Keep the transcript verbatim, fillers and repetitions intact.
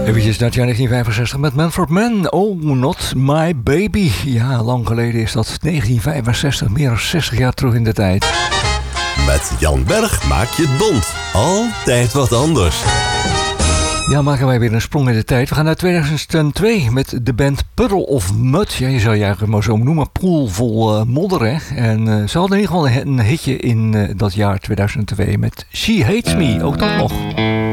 Eventjes naar het jaar negentien vijfenzestig met Manfred Mann. Oh, not my baby. Ja, lang geleden is dat. negentien vijfenzestig, meer dan zestig jaar terug in de tijd. Met Jan Berg maak je het bond. Altijd wat anders. Ja, maken wij weer een sprong in de tijd. We gaan naar tweeduizend twee met de band Puddle of Mud. Ja, je zou je eigenlijk maar zo noemen. Poel vol uh, modder, hè. En uh, ze hadden in ieder geval een hitje in uh, dat jaar tweeduizend twee met She Hates Me. Ook dat nog.